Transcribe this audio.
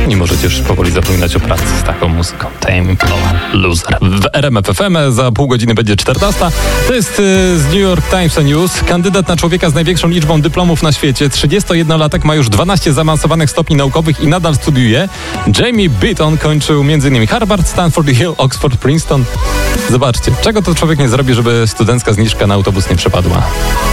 nie możecie już powoli zapominać o pracy z taką muzyką. Tame Impala, Loser. W RMF FM za pół godziny będzie 14. To jest z New York Times News. Kandydat na człowieka z największą liczbą dyplomów na świecie. 31-latek, ma już 12 zaawansowanych stopni naukowych i nadal studiuje. Jamie Beaton kończył m.in. Harvard, Stanford Hill, Oxford, Princeton. Zobaczcie, czego to człowiek nie zrobi, żeby studencka zniżka na autobus nie przepadła.